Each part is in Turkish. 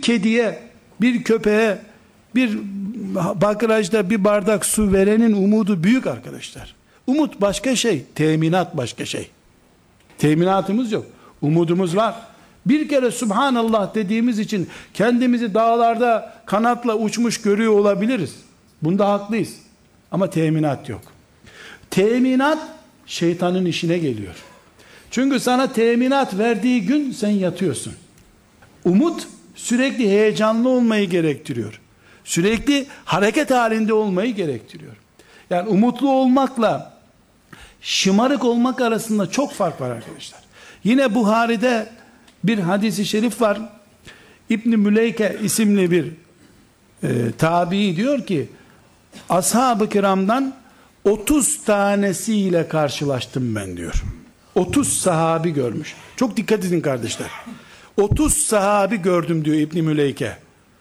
bir kediye, bir köpeğe, bir bakrajda bir bardak su verenin umudu büyük arkadaşlar. Umut başka şey, teminat başka şey. Teminatımız yok, umudumuz var. Bir kere Subhanallah dediğimiz için kendimizi dağlarda kanatla uçmuş görüyor olabiliriz. Bunda haklıyız. Ama teminat yok. Teminat şeytanın işine geliyor. Çünkü sana teminat verdiği gün sen yatıyorsun. Umut sürekli heyecanlı olmayı gerektiriyor. Sürekli hareket halinde olmayı gerektiriyor. Yani umutlu olmakla şımarık olmak arasında çok fark var arkadaşlar. Yine Buhari'de bir hadisi şerif var. İbn-i Müleyke isimli bir tabii diyor ki, ashab-ı kiramdan 30 tanesiyle karşılaştım ben diyor. 30 sahabi görmüş. Çok dikkat edin kardeşler. 30 sahabi gördüm diyor İbn-i Müleyke.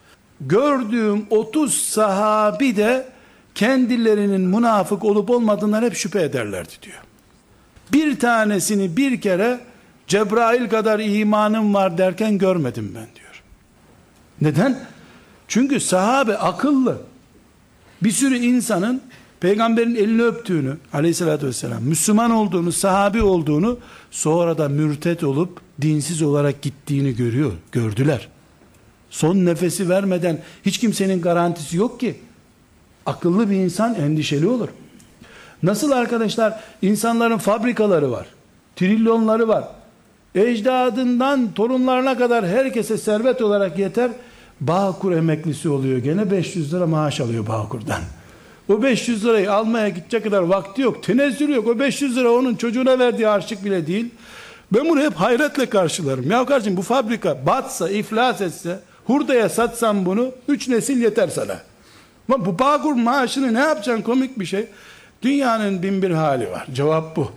Gördüğüm 30 sahabi de kendilerinin münafık olup olmadığından hep şüphe ederlerdi diyor. Bir tanesini bir kere Cebrail kadar imanım var derken görmedim ben diyor. Neden? Çünkü sahabe akıllı. Bir sürü insanın peygamberin elini öptüğünü, aleyhissalatü vesselam, Müslüman olduğunu, sahabi olduğunu, sonra da mürtet olup dinsiz olarak gittiğini gördüler. Son nefesi vermeden hiç kimsenin garantisi yok ki. Akıllı bir insan endişeli olur. Nasıl arkadaşlar? İnsanların fabrikaları var. Trilyonları var. Ecdadından torunlarına kadar herkese servet olarak yeter. Bağkur emeklisi oluyor. Gene 500 lira maaş alıyor Bağkur'dan. O 500 lirayı almaya gidecek kadar vakti yok. Tenezzülü yok. O 500 lira onun çocuğuna verdiği harçlık bile değil. Ben bunu hep hayretle karşılarım. Ya kardeşim, bu fabrika batsa, iflas etse, hurdaya satsam bunu 3 nesil yeter sana. Ama bu Bağkur maaşını ne yapacaksın? Komik bir şey. Dünyanın bin bir hali var. Cevap bu.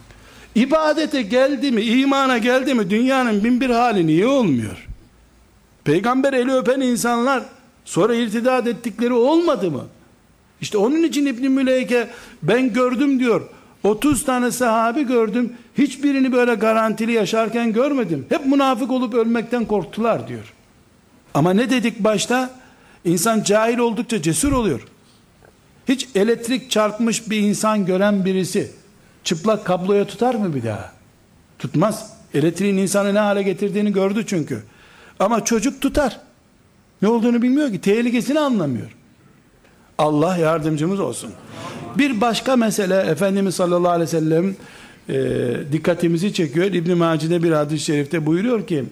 İbadete geldi mi, imana geldi mi dünyanın bin bir hali niye olmuyor? Peygamber eli öpen insanlar sonra irtidat ettikleri olmadı mı? İşte onun için İbn-i Müleyke ben gördüm diyor. 30 tane sahabi gördüm. Hiçbirini böyle garantili yaşarken görmedim. Hep münafık olup ölmekten korktular diyor. Ama ne dedik başta? İnsan cahil oldukça cesur oluyor. Hiç elektrik çarpmış bir insan gören birisi çıplak kabloya tutar mı bir daha? Tutmaz. Elektriğin insanı ne hale getirdiğini gördü çünkü. Ama çocuk tutar. Ne olduğunu bilmiyor ki. Tehlikesini anlamıyor. Allah yardımcımız olsun. Bir başka mesele, Efendimiz sallallahu aleyhi ve sellem dikkatimizi çekiyor. İbn-i Mace'de bir hadis-i şerifte buyuruyor ki,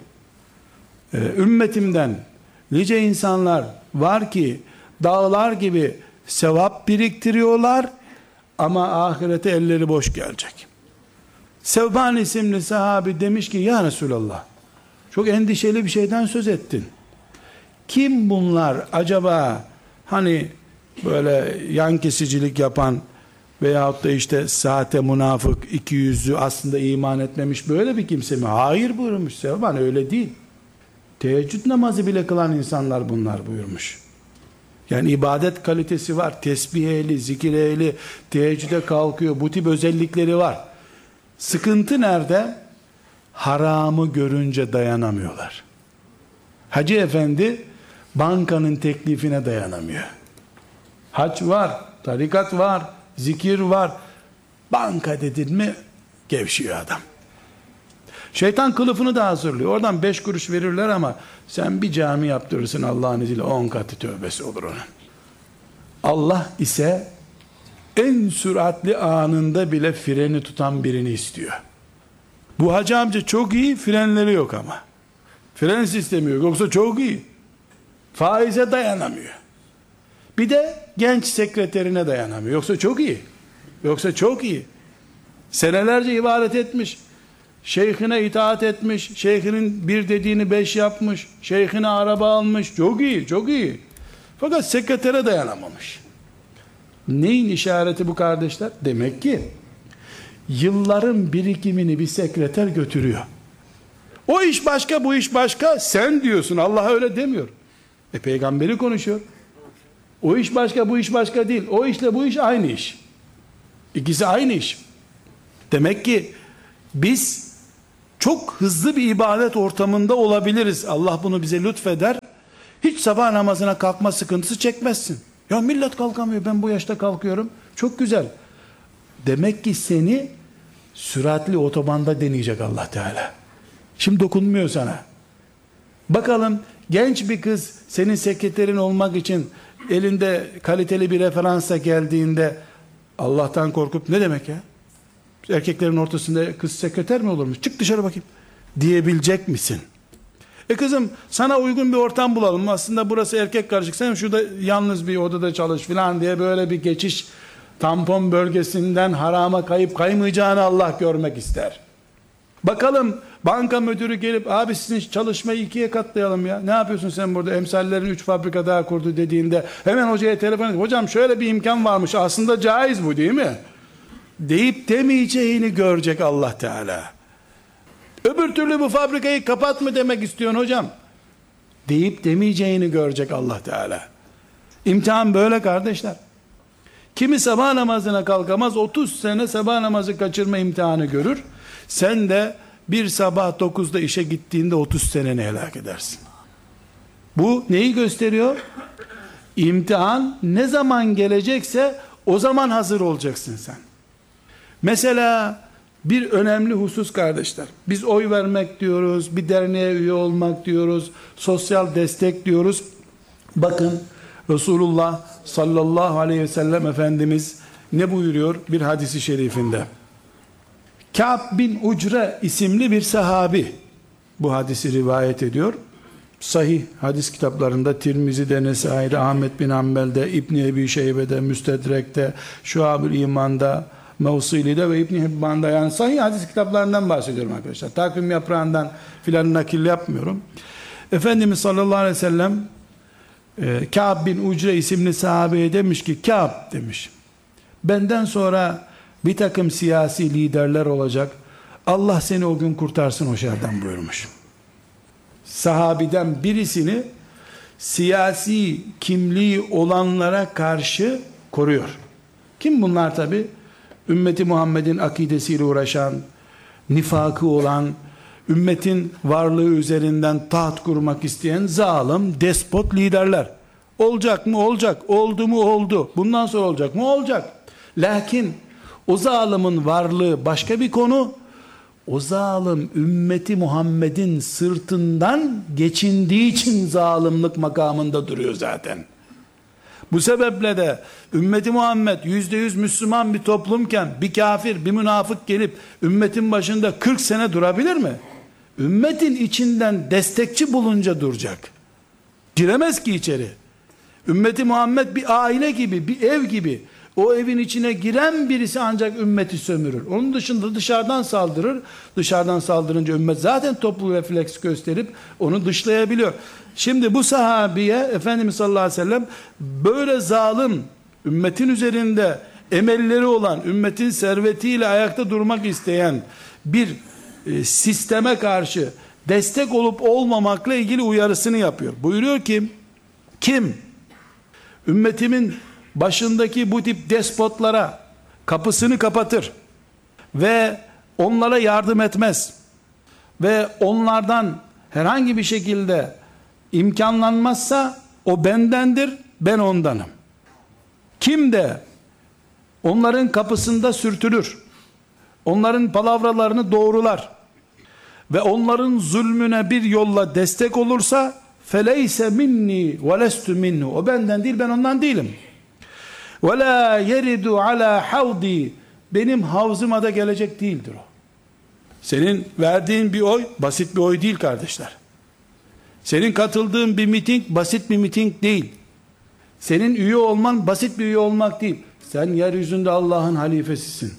ümmetimden nice insanlar var ki dağlar gibi sevap biriktiriyorlar ama ahirete elleri boş gelecek. Sevban isimli sahabi demiş ki, ya Resulallah, çok endişeli bir şeyden söz ettin. Kim bunlar acaba? Hani böyle yan kesicilik yapan veyahut da işte sahte münafık, iki yüzlü, aslında iman etmemiş böyle bir kimse mi? Hayır buyurmuş Sevban, öyle değil. Teheccüd namazı bile kılan insanlar bunlar buyurmuş. Yani ibadet kalitesi var. Tesbih ehli, zikir ehli, teheccüde kalkıyor. Bu tip özellikleri var. Sıkıntı nerede? Haramı görünce dayanamıyorlar. Hacı efendi bankanın teklifine dayanamıyor. Hac var, tarikat var, zikir var. Banka dedin mi gevşiyor adam. Şeytan kılıfını da hazırlıyor. Oradan 5 kuruş verirler ama sen bir cami yaptırırsın, Allah'ın izniyle 10 katı tövbesi olur onun. Allah ise en süratli anında bile freni tutan birini istiyor. Bu hacı amca çok iyi, frenleri yok ama. Fren sistemi yok, yoksa çok iyi. Faize dayanamıyor. Bir de genç sekreterine dayanamıyor. Yoksa çok iyi. Yoksa çok iyi. Senelerce ibadet etmiş. Şeyhine itaat etmiş. Şeyhinin bir dediğini 5 yapmış. Şeyhine araba almış. Çok iyi, çok iyi. Fakat sekretere dayanamamış. Neyin işareti bu kardeşler? Demek ki yılların birikimini bir sekreter götürüyor. O iş başka, bu iş başka. Sen diyorsun, Allah öyle demiyor. Peygamberi konuşuyor. O iş başka, bu iş başka değil. O işle bu iş aynı iş. İkisi aynı iş. Demek ki biz çok hızlı bir ibadet ortamında olabiliriz. Allah bunu bize lütfeder. Hiç sabah namazına kalkma sıkıntısı çekmezsin. Ya millet kalkamıyor, ben bu yaşta kalkıyorum. Çok güzel. Demek ki seni süratli otobanda deneyecek Allah Teala. Şimdi dokunmuyor sana. Bakalım genç bir kız senin sekreterin olmak için elinde kaliteli bir referansla geldiğinde Allah'tan korkup ne demek ya? Erkeklerin ortasında kız sekreter mi olurmuş? Çık dışarı bakayım diyebilecek misin? Kızım sana uygun bir ortam bulalım. Aslında burası erkek karışık. Sen şurada yalnız bir odada çalış filan diye böyle bir geçiş, tampon bölgesinden harama kayıp kaymayacağını Allah görmek ister. Bakalım banka müdürü gelip abi sizin çalışmayı 2'ye katlayalım ya. Ne yapıyorsun sen burada? Emsallerin 3 fabrika daha kurdu dediğinde hemen hocaya telefon edip hocam şöyle bir imkan varmış. Aslında caiz bu değil mi? Deyip demeyeceğini görecek Allah Teala. Öbür türlü bu fabrikayı kapat mı demek istiyorsun hocam? Deyip demeyeceğini görecek Allah Teala. İmtihan böyle kardeşler. Kimi sabah namazına kalkamaz, 30 sene sabah namazı kaçırma imtihanı görür. Sen de bir sabah 9'da işe gittiğinde 30 seneni helak edersin. Bu neyi gösteriyor? İmtihan ne zaman gelecekse o zaman hazır olacaksın sen. Mesela bir önemli husus kardeşler. Biz oy vermek diyoruz, bir derneğe üye olmak diyoruz, sosyal destek diyoruz. Bakın Resulullah sallallahu aleyhi ve sellem Efendimiz ne buyuruyor bir hadisi şerifinde? Ka'b bin Ucre isimli bir sahabi bu hadisi rivayet ediyor. Sahih hadis kitaplarında Tirmizi'de, Nesai'de, Ahmet bin Hanbel'de, İbn-i Ebi Şeybe'de, Müstedrek'te, Şuab-ül İman'da, Mevsili'de ve İbn-i Hibban'da, yani sahih hadis kitaplarından bahsediyorum arkadaşlar. Takvim yaprağından filan nakil yapmıyorum. Efendimiz sallallahu aleyhi ve sellem Ka'b bin Ucre isimli sahabeye demiş ki, Ka'b demiş, benden sonra bir takım siyasi liderler olacak, Allah seni o gün kurtarsın o şerden buyurmuş. Sahabiden birisini siyasi kimliği olanlara karşı koruyor. Kim bunlar tabi? Ümmeti Muhammed'in akidesiyle uğraşan, nifakı olan, ümmetin varlığı üzerinden taht kurmak isteyen zalim, despot liderler. Olacak mı? Olacak. Oldu mu? Oldu. Bundan sonra olacak mı? Olacak. Lakin o zalimin varlığı başka bir konu. O zalim ümmeti Muhammed'in sırtından geçindiği için zalimlik makamında duruyor zaten. Bu sebeple de ümmeti Muhammed %100 Müslüman bir toplumken bir kafir, bir münafık gelip ümmetin başında 40 sene durabilir mi? Ümmetin içinden destekçi bulunca duracak. Giremez ki içeri. Ümmeti Muhammed bir aile gibi, bir ev gibi. O evin içine giren birisi ancak ümmeti sömürür. Onun dışında dışarıdan saldırır. Dışarıdan saldırınca ümmet zaten toplu refleks gösterip onu dışlayabiliyor. Şimdi bu sahabiye Efendimiz sallallahu aleyhi ve sellem böyle zalim, ümmetin üzerinde emelleri olan, ümmetin servetiyle ayakta durmak isteyen bir sisteme karşı destek olup olmamakla ilgili uyarısını yapıyor. Buyuruyor ki, kim ümmetimin başındaki bu tip despotlara kapısını kapatır ve onlara yardım etmez ve onlardan herhangi bir şekilde imkanlanmazsa o bendendir, ben ondanım. Kim de onların kapısında sürtülür, onların palavralarını doğrular ve onların zulmüne bir yolla destek olursa feleyse minni ve lestu minhu, o benden değil, ben ondan değilim. Ve la yeridu ala havdi, benim havzıma da gelecek değildir o. Senin verdiğin bir oy basit bir oy değil kardeşler. Senin katıldığın bir miting basit bir miting değil. Senin üye olman basit bir üye olmak değil. Sen yeryüzünde Allah'ın halifesisin.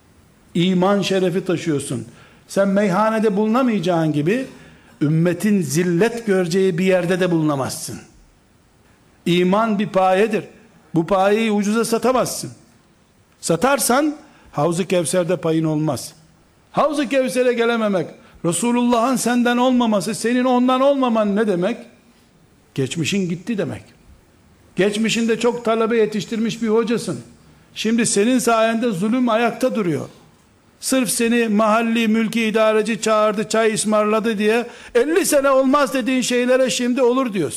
İman şerefi taşıyorsun. Sen meyhanede bulunamayacağın gibi ümmetin zillet göreceği bir yerde de bulunamazsın. İman bir payedir. Bu payeyi ucuza satamazsın. Satarsan Havz-ı Kevser'de payın olmaz. Havz-ı Kevser'e gelememek, Resulullah'ın senden olmaması, senin ondan olmaman ne demek? Geçmişin gitti demek. Geçmişinde çok talebe yetiştirmiş bir hocasın. Şimdi senin sayende zulüm ayakta duruyor. Sırf seni mahalli mülki idareci çağırdı, çay ısmarladı diye 50 sene olmaz dediğin şeylere şimdi olur diyorsun.